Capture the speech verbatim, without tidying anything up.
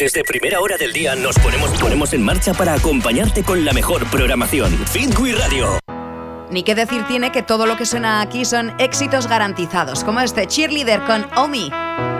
Desde primera hora del día nos ponemos, ponemos en marcha para acompañarte con la mejor programación. Fitwi Radio. Ni qué decir tiene que todo lo que suena aquí son éxitos garantizados, como este Cheerleader con Omi.